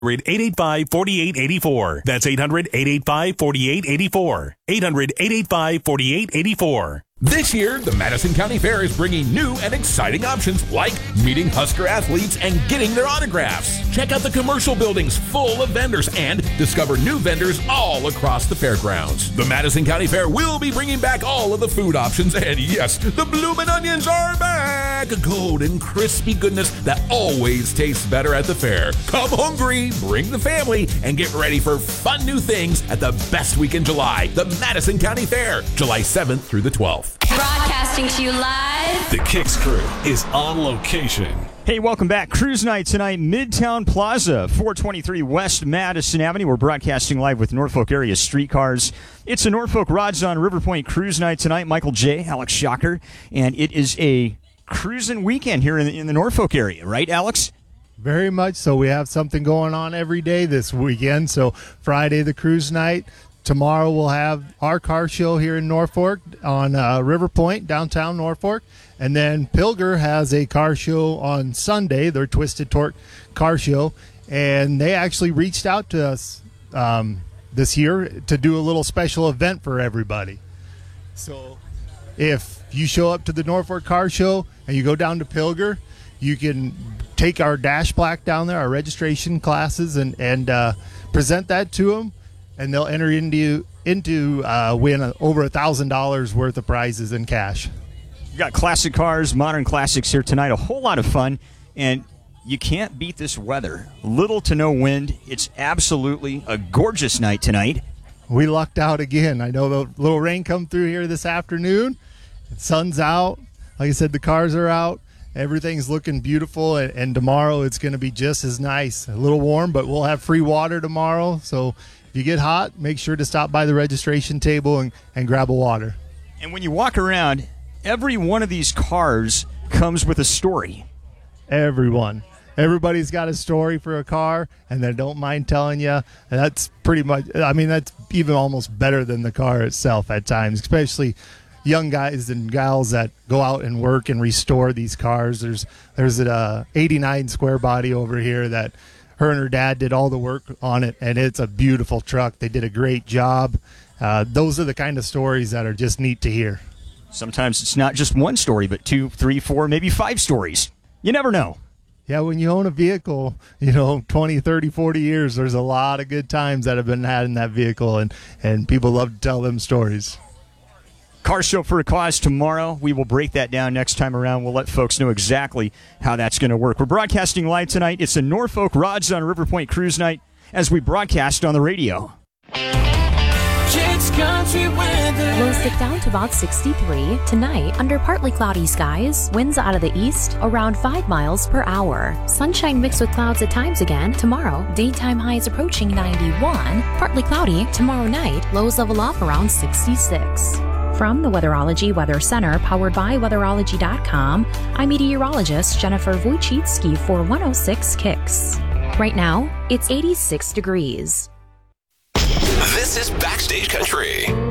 885-4884. That's 800-885-4884. 800-885-4884. This year, the Madison County Fair is bringing new and exciting options like meeting Husker athletes and getting their autographs. Check out the commercial buildings full of vendors and discover new vendors all across the fairgrounds. The Madison County Fair will be bringing back all of the food options, and yes, the bloomin' onions are back! Golden, crispy goodness that always tastes better at the fair. Come hungry, bring the family, and get ready for fun new things at the best week in July, the Madison County Fair, July 7th through the 12th. Broadcasting to you live. The Kicks crew is on location. Hey, welcome back. Cruise Night tonight, Midtown Plaza, 423 West Madison Avenue. We're broadcasting live with Norfolk area streetcars. It's a Norfolk Rods on River Point Cruise Night tonight. Michael J., Alex Shocker, and it is a cruising weekend here in the Norfolk area, right, Alex? Very much so. We have something going on every day this weekend. So Friday, the cruise night. Tomorrow we'll have our car show here in Norfolk on River Point, downtown Norfolk. And then Pilger has a car show on Sunday, their Twisted Torque car show. And they actually reached out to us this year to do a little special event for everybody. So if you show up to the Norfolk car show and you go down to Pilger, you can take our dash plaque down there, our registration classes, and present that to them. And they'll enter into win over $1,000 worth of prizes in cash. You got classic cars, modern classics here tonight. A whole lot of fun, and you can't beat this weather. Little to no wind. It's absolutely a gorgeous night tonight. We lucked out again. I know the little rain come through here this afternoon. The sun's out. Like I said, the cars are out. Everything's looking beautiful, and tomorrow it's going to be just as nice. A little warm, but we'll have free water tomorrow, so if you get hot, make sure to stop by the registration table and grab a water. And when you walk around, every one of these cars comes with a story. Everybody's got a story for a car, and they don't mind telling you. And that's pretty much, that's even almost better than the car itself at times, especially young guys and gals that go out and work and restore these cars. There's an 89 square body over here that her and her dad did all the work on it, and it's a beautiful truck. They did a great job. Those are the kind of stories that are just neat to hear. Sometimes it's not just one story, but 2, 3, 4, maybe 5 stories. You never know. Yeah, when you own a vehicle, 20, 30, 40 years, there's a lot of good times that have been had in that vehicle, and people love to tell them stories. Car show for a cause tomorrow. We will break that down next time around. We'll let folks know exactly how that's going to work. We're broadcasting live tonight. It's a Norfolk Rods on River Point Cruise Night as we broadcast on the radio. Country weather. Lows dip down to about 63. Tonight, under partly cloudy skies, winds out of the east around 5 miles per hour. Sunshine mixed with clouds at times again. Tomorrow, daytime highs approaching 91. Partly cloudy. Tomorrow night, lows level off around 66. From the Weatherology Weather Center, powered by Weatherology.com, I'm meteorologist Jennifer Wojcicki for 106 Kicks. Right now, it's 86 degrees. This is Backstage Country.